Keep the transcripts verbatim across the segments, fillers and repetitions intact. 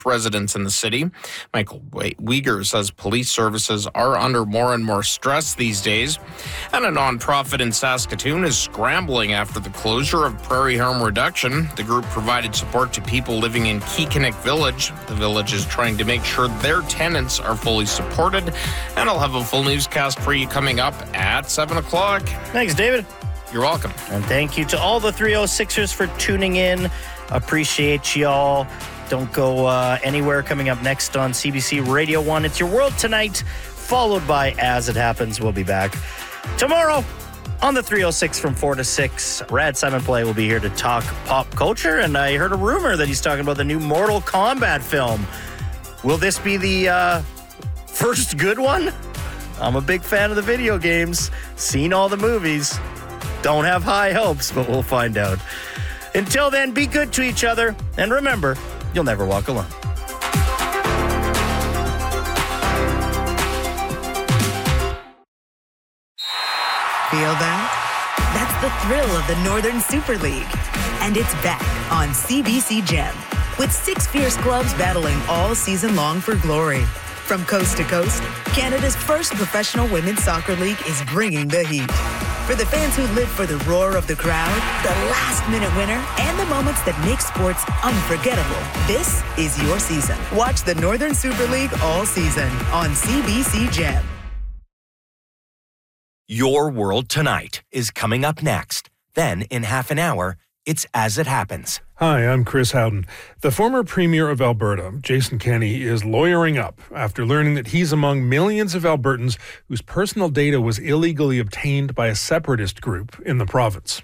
residents in the city. Michael Uyghur says police services are under more and more stress these days. And a nonprofit in Saskatoon is scrambling after the closure of Prairie Harm Reduction. The group provided support to people living in Kekanek Village. The village is trying to make sure their tenants are fully supported. And I'll have a full newscast for you coming up at seven o'clock. Thanks, David. You're welcome. And thank you to all the three oh sixers for tuning in. Appreciate y'all. Don't go uh, anywhere. Coming up next on C B C Radio one, it's Your World Tonight, followed by As It Happens. We'll be back tomorrow on the three oh six from four to six. Brad Simon Play will be here to talk pop culture, and I heard a rumor that he's talking about the new Mortal Kombat film. Will this be the uh, first good one? I'm a big fan of the video games, seen all the movies. Don't have high hopes, but we'll find out. Until then, be good to each other, and remember, you'll never walk alone. Feel that? That's the thrill of the Northern Super League. And it's back on C B C Gem, with six fierce clubs battling all season long for glory. From coast to coast, Canada's first professional women's soccer league is bringing the heat. For the fans who live for the roar of the crowd, the last-minute winner, and the moments that make sports unforgettable, this is your season. Watch the Northern Super League all season on C B C Gem. Your World Tonight is coming up next. Then, in half an hour, it's As It Happens. Hi, I'm Chris Howden. The former Premier of Alberta, Jason Kenney, is lawyering up after learning that he's among millions of Albertans whose personal data was illegally obtained by a separatist group in the province.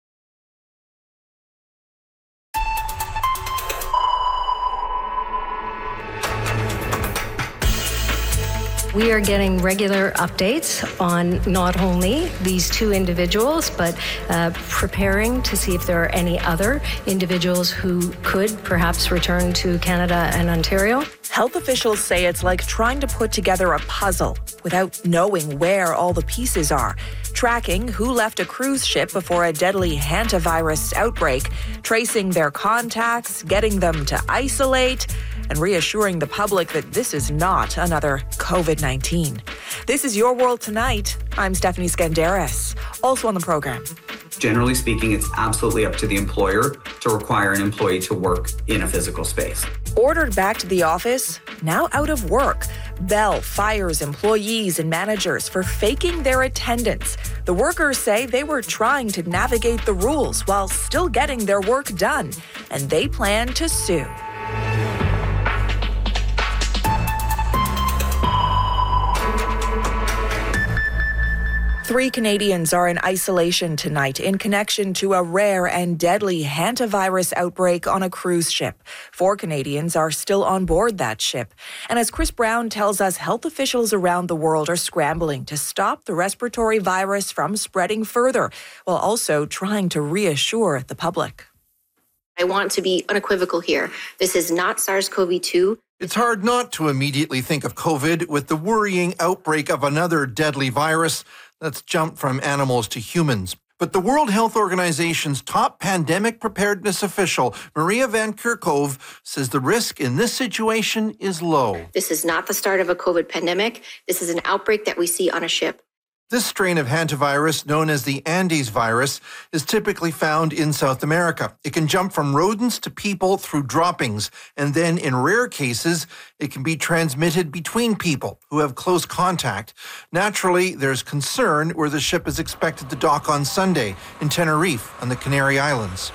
We are getting regular updates on not only these two individuals, but uh, preparing to see if there are any other individuals who could perhaps return to Canada and Ontario. Health officials say it's like trying to put together a puzzle without knowing where all the pieces are. Tracking who left a cruise ship before a deadly hantavirus outbreak, tracing their contacts, getting them to isolate, and reassuring the public that this is not another covid nineteen. This is Your World Tonight. I'm Stephanie Skandaris. Also on the program. Generally speaking, it's absolutely up to the employer to require an employee to work in a physical space. Ordered back to the office, now out of work. Bell fires employees and managers for faking their attendance. The workers say they were trying to navigate the rules while still getting their work done, and they plan to sue. Three Canadians are in isolation tonight in connection to a rare and deadly hantavirus outbreak on a cruise ship. Four Canadians are still on board that ship. And as Chris Brown tells us, health officials around the world are scrambling to stop the respiratory virus from spreading further, while also trying to reassure the public. I want to be unequivocal here. This is not SARS-C o V two. It's hard not to immediately think of COVID with the worrying outbreak of another deadly virus that's jumped from animals to humans. But the World Health Organization's top pandemic preparedness official, Maria Van Kerkhove, says the risk in this situation is low. This is not the start of a COVID pandemic. This is an outbreak that we see on a ship. This strain of hantavirus, known as the Andes virus, is typically found in South America. It can jump from rodents to people through droppings, and then in rare cases, it can be transmitted between people who have close contact. Naturally, there's concern where the ship is expected to dock on Sunday in Tenerife on the Canary Islands.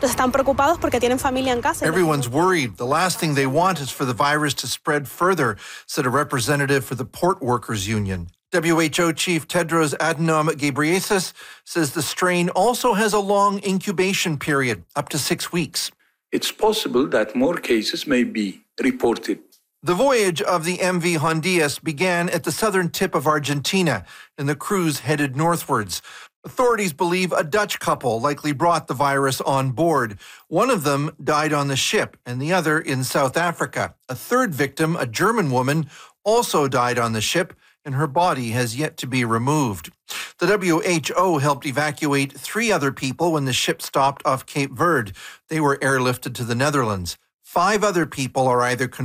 Everyone's worried. The last thing they want is for the virus to spread further, said a representative for the Port Workers Union. W H O Chief Tedros Adhanom Ghebreyesus says the strain also has a long incubation period, up to six weeks. It's possible that more cases may be reported. The voyage of the M V Hondias began at the southern tip of Argentina, and the cruise headed northwards. Authorities believe a Dutch couple likely brought the virus on board. One of them died on the ship, and the other in South Africa. A third victim, a German woman, also died on the ship, and her body has yet to be removed. The W H O helped evacuate three other people when the ship stopped off Cape Verde. They were airlifted to the Netherlands. Five other people are either